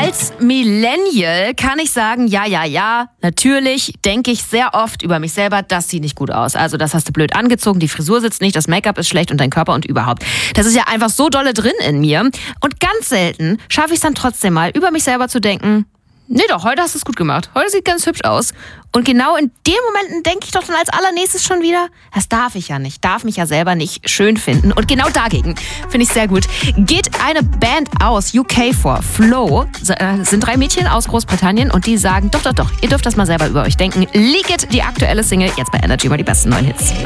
Als Millennial kann ich sagen, ja, natürlich denke ich sehr oft über mich selber, das sieht nicht gut aus. Also das hast du blöd angezogen, die Frisur sitzt nicht, das Make-up ist schlecht und dein Körper und überhaupt. Das ist ja einfach so dolle drin in mir. Und ganz selten schaffe ich es dann trotzdem mal, über mich selber zu denken, nee doch, heute hast du es gut gemacht. Heute sieht ganz hübsch aus. Und genau in den Momenten denke ich doch dann als allernächstes schon wieder, das darf ich ja nicht, darf mich ja selber nicht schön finden. Und genau dagegen finde ich sehr gut. Geht eine Band aus UK vor, Flow, sind 3 Mädchen aus Großbritannien und die sagen, doch, ihr dürft das mal selber über euch denken. Leak It, die aktuelle Single, jetzt bei Energy mal die besten neuen Hits.